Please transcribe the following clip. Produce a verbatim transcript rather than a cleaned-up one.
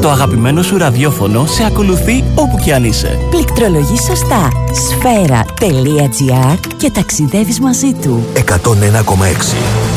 Το αγαπημένο σου ραδιόφωνο σε ακολουθεί όπου κι αν είσαι. Πληκτρολογείς σωστά. σφαίρα τελεία τζι άρ και ταξιδεύεις μαζί του. εκατόν ένα κόμμα έξι